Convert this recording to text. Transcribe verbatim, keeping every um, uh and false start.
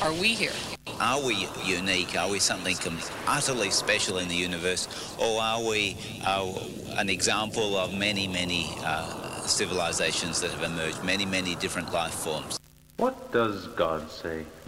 are we here? Are we unique? Are we something utterly special in the universe? Or are we uh, an example of many, many uh, civilizations that have emerged, many, many different life forms? What does God say?